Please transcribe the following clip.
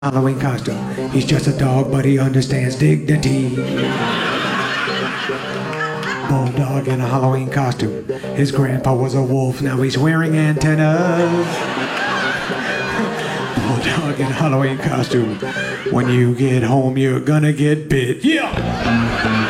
Halloween costume. He's just a dog, but he understands dignity. Bulldog in a Halloween costume. His grandpa was a wolf, now he's wearing antennas. Bulldog in a Halloween costume. When you get home, you're gonna get bit. Yeah!